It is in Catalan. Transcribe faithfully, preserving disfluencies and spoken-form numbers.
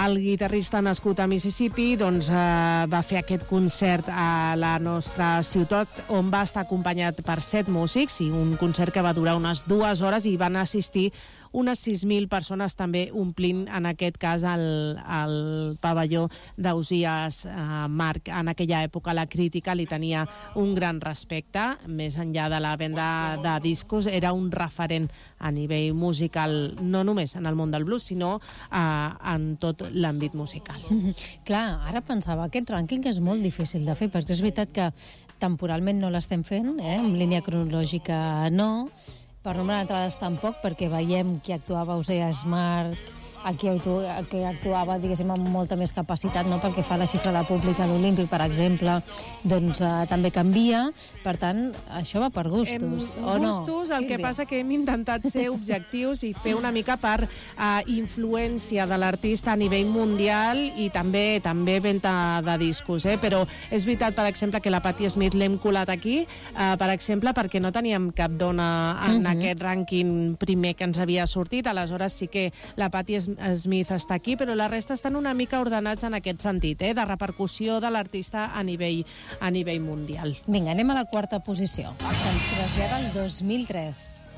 El guitarrista nascut a Mississippi doncs, eh, va fer aquest concert a la nostra ciutat, on va estar acompanyat per set músics, i un concert que va durar unes dues hores i van assistir unes sis mil persones, també omplint en aquest cas el, el pavelló d'Ausiàs eh, Marc. En aquella època la crítica li tenia un gran respecte, més enllà de la venda de discos, era un referent a nivell musical, no només en el món del blues, sinó eh, en tot l'àmbit musical. Mm-hmm. Clar, ara pensava, aquest rànquing és molt difícil de fer, perquè és veritat que temporalment no l'estem fent, eh? En línia cronològica no, per nombre d'entrades tampoc, perquè veiem qui actuava a Ausiàs Marc, aquí que actuava, diguéssim, amb molta més capacitat, no? Pel que fa a la xifra de públic a l'Olímpic, per exemple, doncs eh, també canvia. Per tant, això va per gustos, em, o no? Gustos, el Sílvia. que passa que hem intentat ser objectius i fer una mica per eh, influència de l'artista a nivell mundial i també també venda de discos, eh? Però és veritat, per exemple, que la Patti Smith l'hem colat aquí, eh, per exemple, perquè no teníem cap dona en uh-huh. aquest rànquing primer que ens havia sortit, aleshores sí que la Patti Smith està aquí, però la resta estan una mica ordenats en aquest sentit, eh, de repercussió de l'artista a nivell, a nivell mundial. Vinga, anem a la quarta posició, que ens trasllada el dos mil tres.